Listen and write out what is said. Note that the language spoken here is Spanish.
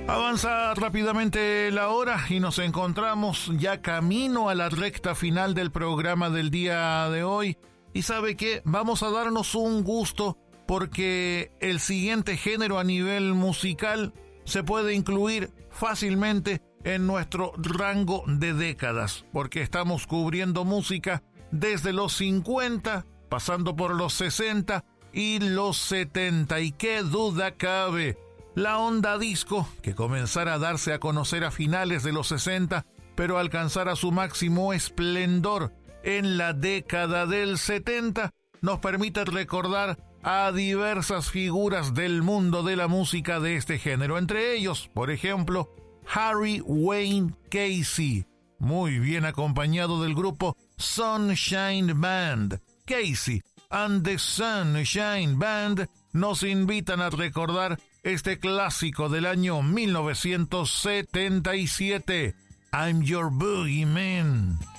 Avanza rápidamente la hora y nos encontramos ya camino a la recta final del programa del día de hoy. Y ¿sabe qué? Vamos a darnos un gusto porque el siguiente género a nivel musical se puede incluir fácilmente en nuestro rango de décadas, porque estamos cubriendo música desde los 50, pasando por los 60 y los 70. ¿Y qué duda cabe? La onda disco, que comenzara a darse a conocer a finales de los 60, pero alcanzara su máximo esplendor en la década del 70, nos permite recordar a diversas figuras del mundo de la música de este género. Entre ellos, por ejemplo, Harry Wayne Casey, muy bien acompañado del grupo Sunshine Band. Casey and the Sunshine Band nos invitan a recordar este clásico del año 1977, I'm Your Boogeyman.